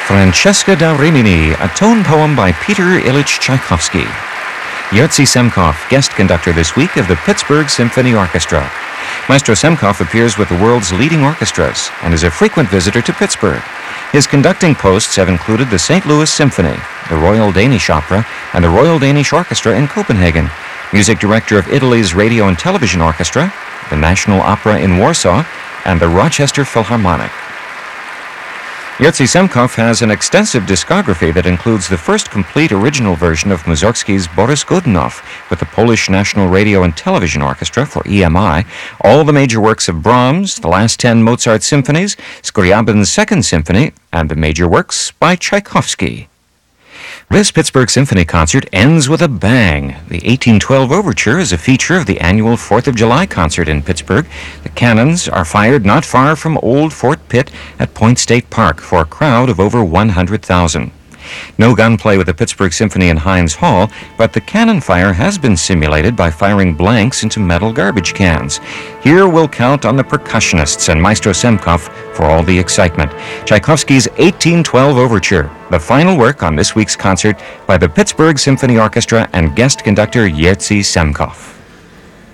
Francesca da Rimini, a tone poem by Peter Ilyich Tchaikovsky. Jerzy Semkov, guest conductor this week of the Pittsburgh Symphony Orchestra. Maestro Semkov appears with the world's leading orchestras and is a frequent visitor to Pittsburgh. His conducting posts have included the St. Louis Symphony, the Royal Danish Opera, and the Royal Danish Orchestra in Copenhagen, music director of Italy's Radio and Television Orchestra, the National Opera in Warsaw, and the Rochester Philharmonic. Jerzy Semkov has an extensive discography that includes the first complete original version of Mussorgsky's Boris Godunov with the Polish National Radio and Television Orchestra for EMI, all the major works of Brahms, the last 10 Mozart symphonies, Scriabin's Second Symphony, and the major works by Tchaikovsky. This Pittsburgh Symphony Concert ends with a bang. The 1812 Overture is a feature of the annual 4th of July concert in Pittsburgh. The cannons are fired not far from Old Fort Pitt at Point State Park for a crowd of over 100,000. No gunplay with the Pittsburgh Symphony in Heinz Hall, but the cannon fire has been simulated by firing blanks into metal garbage cans. Here we'll count on the percussionists and Maestro Semkov for all the excitement. Tchaikovsky's 1812 Overture, the final work on this week's concert by the Pittsburgh Symphony Orchestra and guest conductor Jerzy Semkov.